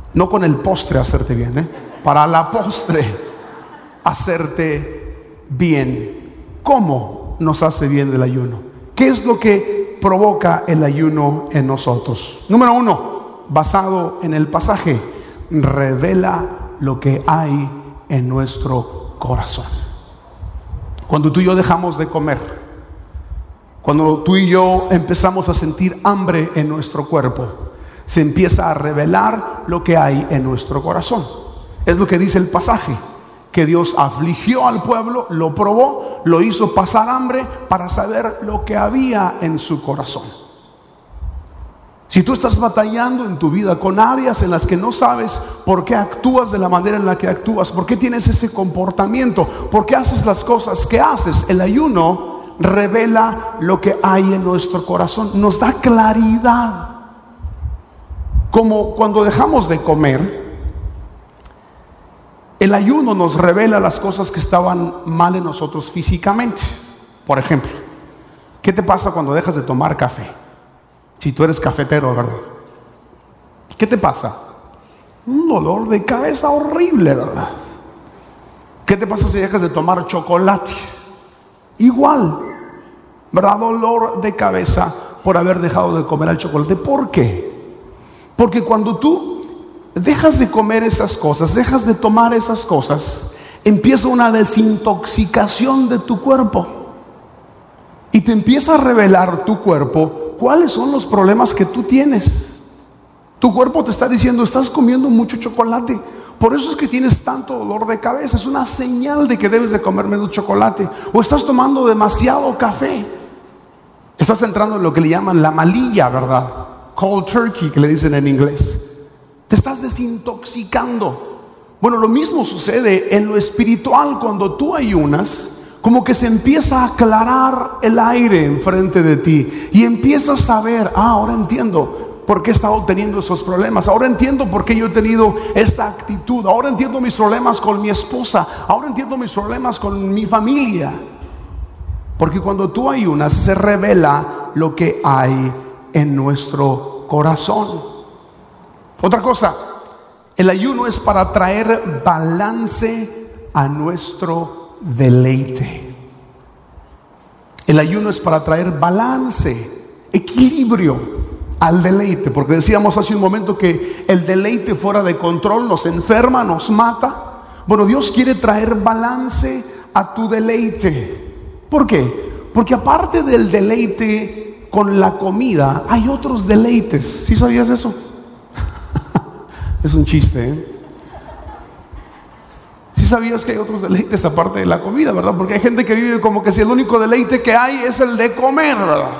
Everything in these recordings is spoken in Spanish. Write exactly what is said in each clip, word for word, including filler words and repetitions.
No con el postre hacerte bien, ¿eh? Para la postre hacerte bien. ¿Cómo nos hace bien el ayuno? ¿Qué es lo que provoca el ayuno en nosotros? Número uno, basado en el pasaje, revela lo que hay en nuestro corazón. Cuando tú y yo dejamos de comer, cuando tú y yo empezamos a sentir hambre en nuestro cuerpo, se empieza a revelar lo que hay en nuestro corazón. Es lo que dice el pasaje, que Dios afligió al pueblo, lo probó, lo hizo pasar hambre para saber lo que había en su corazón. Si tú estás batallando en tu vida con áreas en las que no sabes por qué actúas de la manera en la que actúas, por qué tienes ese comportamiento, por qué haces las cosas que haces, el ayuno revela lo que hay en nuestro corazón, nos da claridad. Como cuando dejamos de comer, el ayuno nos revela las cosas que estaban mal en nosotros físicamente. Por ejemplo, ¿qué te pasa cuando dejas de tomar café? Si tú eres cafetero, ¿verdad? ¿Qué te pasa? Un dolor de cabeza horrible, ¿verdad? ¿Qué te pasa si dejas de tomar chocolate? Igual, ¿verdad? Dolor de cabeza por haber dejado de comer el chocolate. ¿Por qué? Porque cuando tú dejas de comer esas cosas, dejas de tomar esas cosas, empieza una desintoxicación de tu cuerpo. Y te empieza a revelar tu cuerpo cuáles son los problemas que tú tienes. Tu cuerpo te está diciendo: estás comiendo mucho chocolate, por eso es que tienes tanto dolor de cabeza. Es una señal de que debes de comer menos chocolate. O estás tomando demasiado café, estás entrando en lo que le llaman la malilla, ¿verdad? Cold turkey, que le dicen en inglés. Te estás desintoxicando. Bueno, lo mismo sucede en lo espiritual. Cuando tú ayunas, como que se empieza a aclarar el aire enfrente de ti y empiezas a ver: ah, ahora entiendo por qué he estado teniendo esos problemas, ahora entiendo por qué yo he tenido esta actitud, ahora entiendo mis problemas con mi esposa, ahora entiendo mis problemas con mi familia. Porque cuando tú ayunas, se revela lo que hay en nuestro corazón. Otra cosa, el ayuno es para traer balance a nuestro deleite. El ayuno es para traer balance, equilibrio al deleite, porque decíamos hace un momento que el deleite fuera de control nos enferma, nos mata. Bueno, Dios quiere traer balance a tu deleite. ¿Por qué? Porque aparte del deleite con la comida, hay otros deleites. ¿Sí sabías eso? Es un chiste, ¿eh? ¿Sí sabías que hay otros deleites aparte de la comida, verdad? Porque hay gente que vive como que si el único deleite que hay es el de comer, ¿verdad?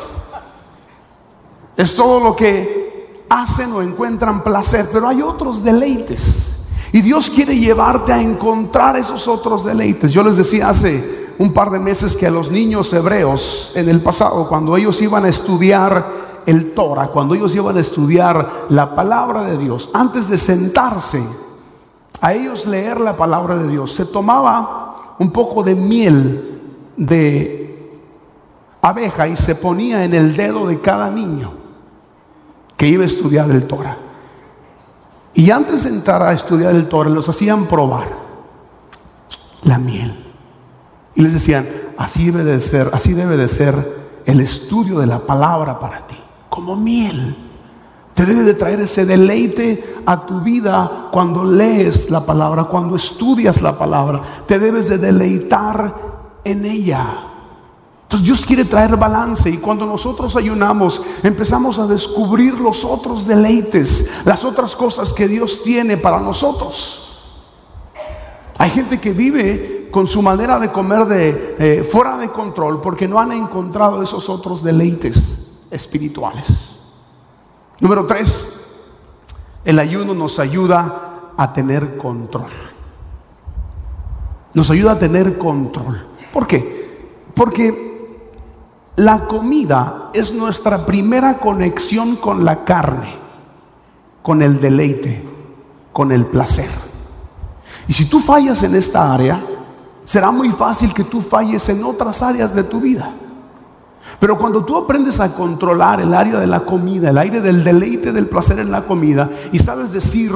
Es todo lo que hacen o encuentran placer, pero hay otros deleites. Y Dios quiere llevarte a encontrar esos otros deleites. Yo les decía hace un par de meses que a los niños hebreos en el pasado, cuando ellos iban a estudiar el Torah, cuando ellos iban a estudiar la palabra de Dios, antes de sentarse a ellos leer la palabra de Dios, se tomaba un poco de miel de abeja y se ponía en el dedo de cada niño que iba a estudiar el Torah. Y antes de entrar a estudiar el Torah, los hacían probar la miel y les decían: así debe de ser, así debe de ser el estudio de la palabra para ti, como miel. Te debe de traer ese deleite a tu vida cuando lees la palabra, cuando estudias la palabra. Te debes de deleitar en ella. Entonces Dios quiere traer balance, y cuando nosotros ayunamos empezamos a descubrir los otros deleites, las otras cosas que Dios tiene para nosotros. Hay gente que vive con su manera de comer de eh, fuera de control porque no han encontrado esos otros deleites espirituales. Número tres, el ayuno nos ayuda a tener control. Nos ayuda a tener control. ¿Por qué? Porque la comida es nuestra primera conexión con la carne, con el deleite, con el placer. Y si tú fallas en esta área, será muy fácil que tú falles en otras áreas de tu vida. Pero cuando tú aprendes a controlar el área de la comida, el área del deleite, del placer en la comida, y sabes decir: